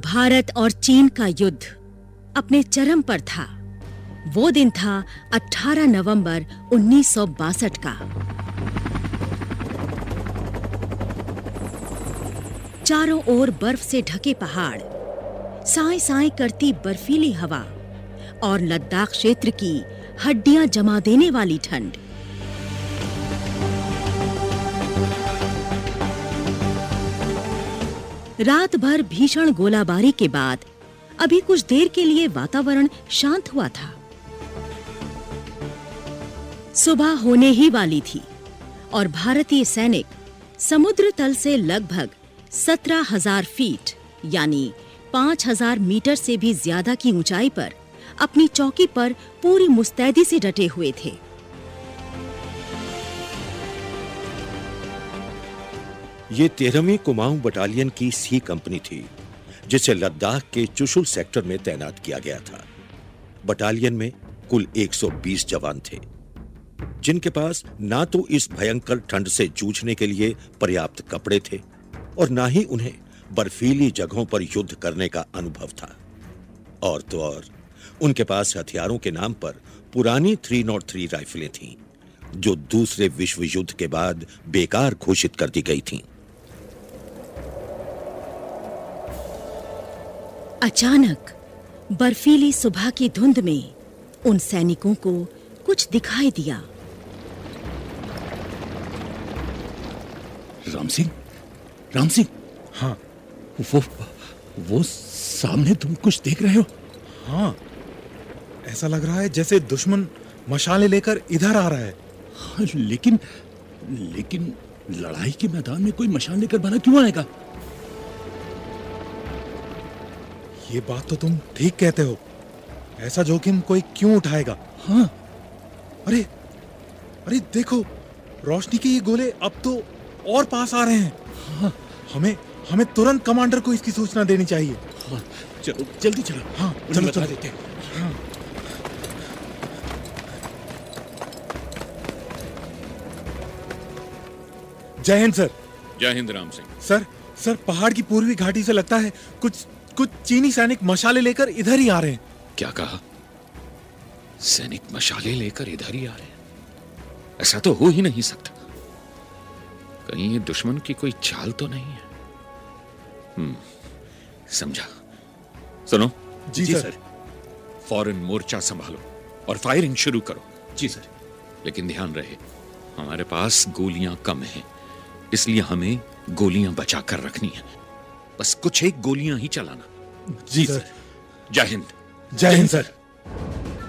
भारत और चीन का युद्ध अपने चरम पर था। वो दिन था 18 नवंबर 1962 का। चारों ओर बर्फ से ढके पहाड़, साए साए करती बर्फीली हवा और लद्दाख क्षेत्र की हड्डियां जमा देने वाली ठंड। रात भर भीषण गोलाबारी के बाद अभी कुछ देर के लिए वातावरण शांत हुआ था। सुबह होने ही वाली थी और भारतीय सैनिक समुद्र तल से लगभग 17,000 फीट यानी 5,000 मीटर से भी ज्यादा की ऊंचाई पर अपनी चौकी पर पूरी मुस्तैदी से डटे हुए थे। ये 13वीं कुमाऊं बटालियन की सी कंपनी थी, जिसे लद्दाख के चुशुल सेक्टर में तैनात किया गया था। बटालियन में कुल 120 जवान थे, जिनके पास ना तो इस भयंकर ठंड से जूझने के लिए पर्याप्त कपड़े थे और ना ही उन्हें बर्फीली जगहों पर युद्ध करने का अनुभव था। और तो और उनके पास हथियारों के नाम पर पुरानी 303 राइफलें थीं, जो दूसरे विश्व युद्ध के बाद बेकार घोषित कर दी गई थीं। अचानक बर्फीली सुबह की धुंध में उन सैनिकों को कुछ दिखाई दिया। राम सिंह, हाँ, वो सामने तुम कुछ देख रहे हो? हाँ, ऐसा लग रहा है जैसे दुश्मन मशालें लेकर इधर आ रहा है। हाँ, लेकिन लड़ाई के मैदान में कोई मशाल लेकर भला क्यों आएगा? ये बात तो तुम ठीक कहते हो। ऐसा जोखिम कोई क्यों उठाएगा? हाँ, अरे देखो, रोशनी के ये गोले अब तो और पास आ रहे हैं। हाँ, हमें तुरंत कमांडर को इसकी सूचना देनी चाहिए। हाँ, चलो जल्दी चलो। हाँ, चलो चलो देते हैं। हाँ। जय हिंद सर। जय हिंद राम सिंह। सर, पहाड़ की पूर्वी घाटी से लगता है कुछ चीनी सैनिक मशाले लेकर इधर ही आ रहे हैं। क्या कहा? सैनिक मशाले लेकर इधर ही आ रहे हैं? ऐसा तो हो ही नहीं सकता। कहीं ये दुश्मन की कोई चाल तो नहीं है? समझा। सुनो। जी सर। फौरन मोर्चा संभालो और फायरिंग शुरू करो। जी सर। लेकिन ध्यान रहे, हमारे पास गोलियां कम हैं, इसलिए हमें गोलियां बचा कर रखनी है। बस कुछ एक गोलियां ही चलाना। जी सर। जय हिंद। जय हिंद सर।